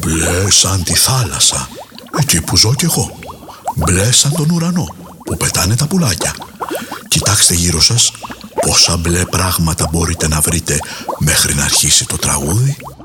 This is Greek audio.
Μπλε σαν τη θάλασσα, εκεί που ζω κι εγώ. Μπλε σαν τον ουρανό, που πετάνε τα πουλάκια. Κοιτάξτε γύρω σας, πόσα μπλε πράγματα μπορείτε να βρείτε μέχρι να αρχίσει το τραγούδι.